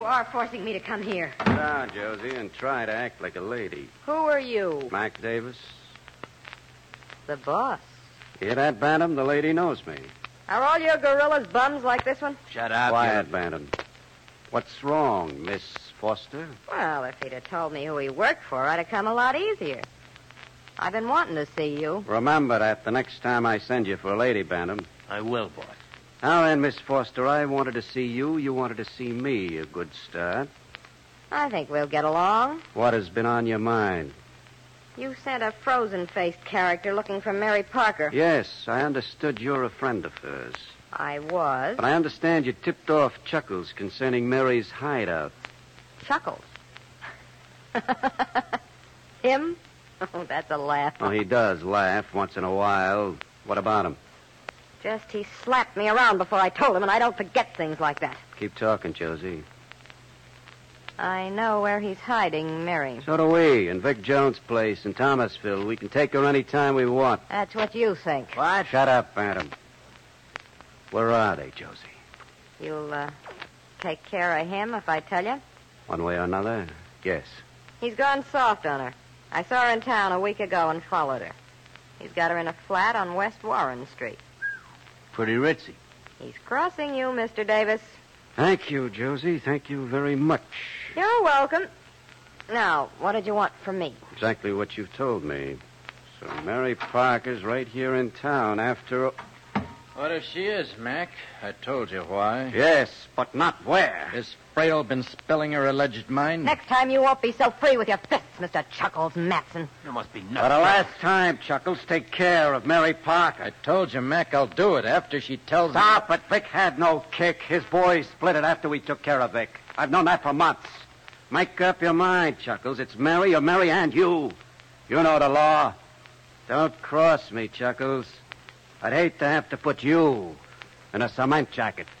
You are forcing me to come here. Sit down, Josie, and try to act like a lady. Who are you? Mac Davis. The boss. Hear that, Bantam? The lady knows me. Are all your gorillas bums like this one? Shut up. Quiet, Bantam. What's wrong, Miss Foster? Well, if he'd have told me who he worked for, I'd have come a lot easier. I've been wanting to see you. Remember that the next time I send you for a lady, Bantam. I will, boss. Now then, Miss Foster, I wanted to see you. You wanted to see me. A good start. I think we'll get along. What has been on your mind? You sent a frozen-faced character looking for Mary Parker. Yes, I understood you're a friend of hers. I was. But I understand you tipped off Chuckles concerning Mary's hideout. Chuckles. Him? Oh, that's a laugh. Oh, he does laugh once in a while. What about him? Just he slapped me around before I told him, and I don't forget things like that. Keep talking, Josie. I know where he's hiding Mary. So do we, in Vic Jones' place in Thomasville. We can take her any time we want. That's what you think. What? Shut up, Bantam. Where are they, Josie? You'll, take care of him if I tell you? One way or another? Yes. He's gone soft on her. I saw her in town a week ago and followed her. He's got her in a flat on West Warren Street. Pretty ritzy. He's crossing you, Mr. Davis. Thank you, Josie. Thank you very much. You're welcome. Now, what did you want from me? Exactly what you've told me. So Mary Parker's right here in town after... What if she is, Mac? I told you why. Yes, but not where. Has Fredo been spilling her alleged mind? Next time you won't be so free with your fists, Mr. Chuckles Matson. You must be For nuts. the last time, Chuckles, take care of Mary Parker. I told you, Mac, I'll do it after she tells me... Stop it. Vic had no kick. His boys split it after we took care of Vic. I've known that for months. Make up your mind, Chuckles. It's Mary or Mary and you. You know the law. Don't cross me, Chuckles. I'd hate to have to put you in a cement jacket.